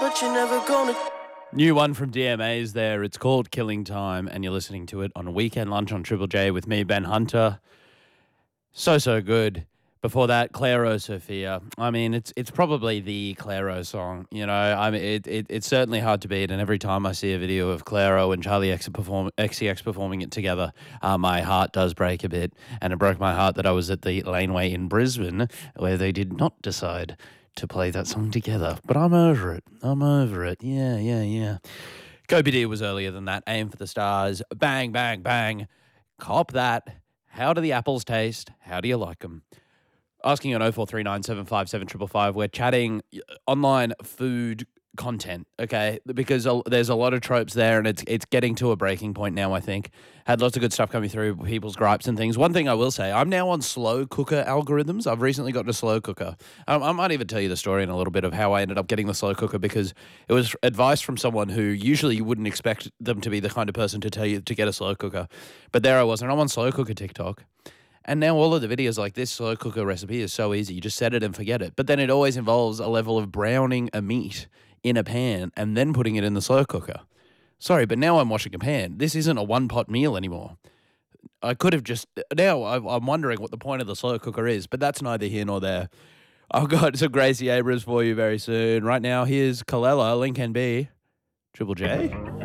but you're never gonna. New one from DMA's there. It's called Killing Time, and you're listening to it on a weekend lunch on Triple J with me, Ben Hunter. So good. Before that, Clairo Sophia. I mean, it's probably the Clairo song. You know, I mean, it's certainly hard to beat. And every time I see a video of Clairo and Charlie XCX performing it together, my heart does break a bit. And it broke my heart that I was at the Laneway in Brisbane, where they did not decide to play that song together. But I'm over it. Yeah. Go Deer was earlier than that. Aim for the Stars. Bang, bang, bang. Cop that. How do the apples taste? How do you like them? Asking on 0439757555. We're chatting online food content, okay? Because there's a lot of tropes there, and it's getting to a breaking point now, I think. Had lots of good stuff coming through, people's gripes and things. One thing I will say, I'm now on slow cooker algorithms. I've recently gotten a slow cooker. I might even tell you the story in a little bit of how I ended up getting the slow cooker, because it was advice from someone who usually you wouldn't expect them to be the kind of person to tell you to get a slow cooker. But there I was, and I'm on slow cooker TikTok. And now all of the videos like this slow cooker recipe is so easy. You just set it and forget it. But then it always involves a level of browning a meat in a pan and then putting it in the slow cooker. Sorry, but now I'm washing a pan. This isn't a one-pot meal anymore. I could have just... Now I'm wondering what the point of the slow cooker is, but that's neither here nor there. I've got some Gracie Abrams for you very soon. Right now, here's Kalela, Link NB, Triple J.